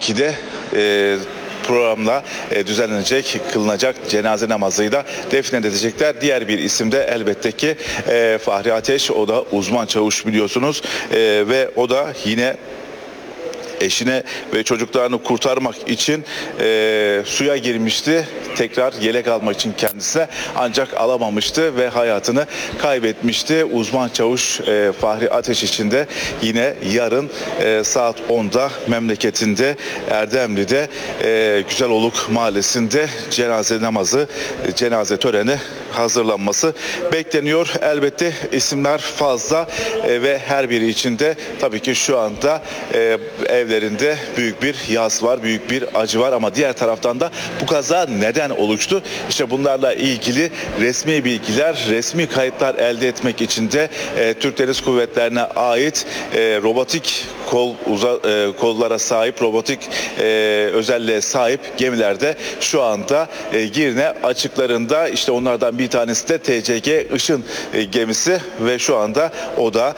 12'de programla düzenlenecek, kılınacak cenaze namazıyla defnedilecekler. Diğer bir isim de elbette ki Fahri Ateş. O da uzman çavuş biliyorsunuz ve o da yine eşine ve çocuklarını kurtarmak için suya girmişti. Tekrar yelek almak için kendisine, ancak alamamıştı ve hayatını kaybetmişti. Uzman çavuş Fahri Ateş için de yine yarın saat 10'da memleketinde Erdemli'de Güzeloluk Mahallesi'nde cenaze töreni hazırlanması bekleniyor. Elbette isimler fazla ve her biri içinde tabii ki şu anda evlerinde büyük bir yas var, büyük bir acı var, ama diğer taraftan da bu kaza neden oluştu? İşte bunlarla ilgili resmi bilgiler, resmi kayıtlar elde etmek için de Türk Deniz Kuvvetleri'ne ait robotik kollara sahip, robotik özelliğe sahip gemilerde şu anda Girne açıklarında. İşte onlardan bir tanesi de TCG Işın gemisi ve şu anda o da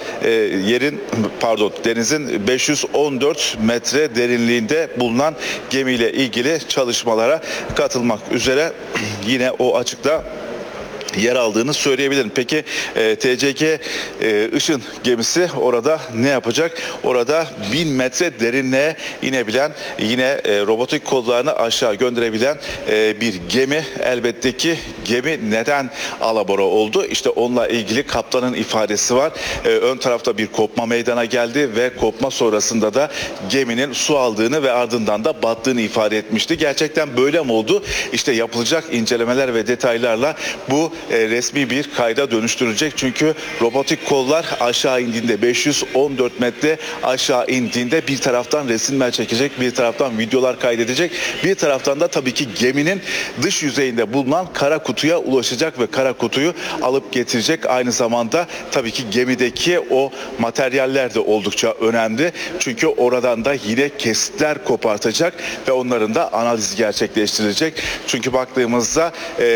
denizin 514 metre derinliğinde bulunan gemiyle ilgili çalışmalara katılmak üzere yine o açıkta yer aldığını söyleyebilirim. Peki TCG Işın gemisi orada ne yapacak? Orada 1000 metre derinliğe inebilen, yine robotik kollarını aşağı gönderebilen bir gemi. Elbette ki gemi neden alabora oldu? İşte onunla ilgili kaptanın ifadesi var. Ön tarafta bir kopma meydana geldi ve kopma sonrasında da geminin su aldığını ve ardından da battığını ifade etmişti. Gerçekten böyle mi oldu? İşte yapılacak incelemeler ve detaylarla bu resmi bir kayda dönüştürülecek. Çünkü robotik kollar aşağı indiğinde, 514 metre aşağı indiğinde bir taraftan resimler çekecek, bir taraftan videolar kaydedecek, bir taraftan da tabii ki geminin dış yüzeyinde bulunan kara kutuya ulaşacak ve kara kutuyu alıp getirecek. Aynı zamanda tabii ki gemideki o materyaller de oldukça önemli. Çünkü oradan da yine kesitler kopartacak ve onların da analizi gerçekleştirilecek. Çünkü baktığımızda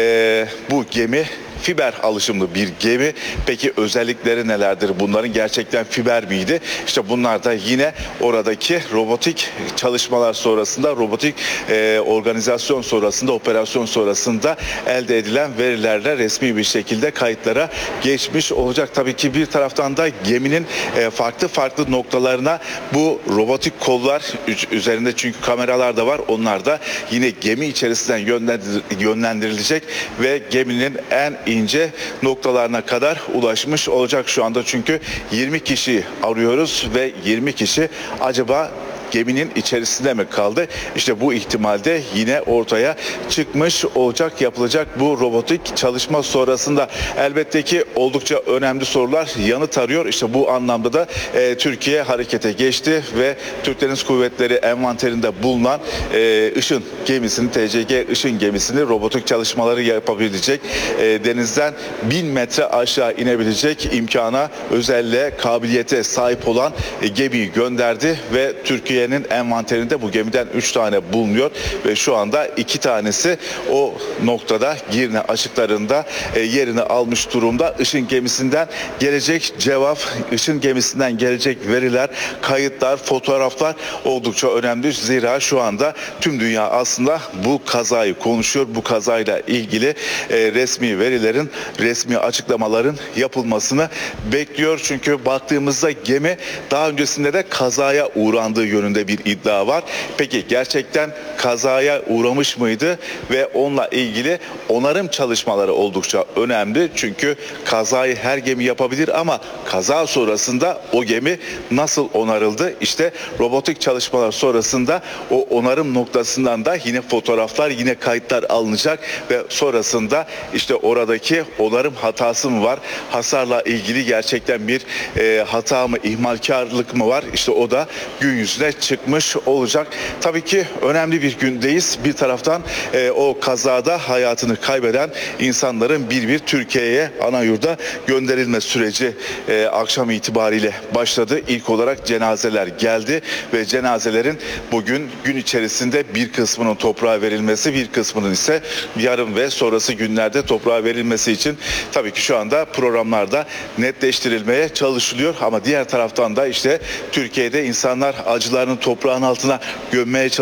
bu gemi fiber alışımlı bir gemi. Peki özellikleri nelerdir? Bunların gerçekten fiber miydi? İşte bunlar da yine oradaki robotik çalışmalar sonrasında, robotik organizasyon sonrasında, operasyon sonrasında elde edilen verilerle resmi bir şekilde kayıtlara geçmiş olacak. Tabii ki bir taraftan da geminin farklı noktalarına bu robotik kollar üzerinde, çünkü kameralar da var. Onlar da yine gemi içerisinden yönlendirilecek ve geminin en ince noktalarına kadar ulaşmış olacak şu anda. Çünkü 20 kişi arıyoruz ve 20 kişi acaba geminin içerisinde mi kaldı? İşte bu ihtimalde yine ortaya çıkmış olacak, yapılacak bu robotik çalışma sonrasında. Elbette ki oldukça önemli sorular yanıt arıyor. İşte bu anlamda da Türkiye harekete geçti ve Türk Deniz Kuvvetleri envanterinde bulunan Işın gemisini, TCG Işın gemisini robotik çalışmaları yapabilecek, denizden 1000 metre aşağı inebilecek imkana, özelliğe, kabiliyete sahip olan gemiyi gönderdi ve Türkiye'nin envanterinde bu gemiden 3 tane bulunuyor ve şu anda 2 tanesi o noktada Girne açıklarında yerini almış durumda. Işın gemisinden gelecek cevap, Işın gemisinden gelecek veriler, kayıtlar, fotoğraflar oldukça önemli. Zira şu anda tüm dünya aslında bu kazayı konuşuyor. Bu kazayla ilgili resmi verilerin, resmi açıklamaların yapılmasını bekliyor. Çünkü baktığımızda gemi daha öncesinde de kazaya uğrandığı yönünde bir iddia var. Peki gerçekten kazaya uğramış mıydı? Ve onunla ilgili onarım çalışmaları oldukça önemli. Çünkü kazayı her gemi yapabilir ama kaza sonrasında o gemi nasıl onarıldı? İşte robotik çalışmalar sonrasında o onarım noktasından da yine fotoğraflar, yine kayıtlar alınacak ve sonrasında işte oradaki onarım hatası mı var? Hasarla ilgili gerçekten bir hata mı, ihmalkarlık mı var? İşte o da gün yüzüne çıkmış olacak. Tabii ki önemli bir gündeyiz. Bir taraftan o kazada hayatını kaybeden insanların bir Türkiye'ye, ana yurda gönderilme süreci akşam itibariyle başladı. İlk olarak cenazeler geldi ve cenazelerin bugün gün içerisinde bir kısmının toprağa verilmesi, bir kısmının ise yarın ve sonrası günlerde toprağa verilmesi için tabii ki şu anda programlarda netleştirilmeye çalışılıyor. Ama diğer taraftan da işte Türkiye'de insanlar acılarını toprağın altına gömmeye çalışıyor.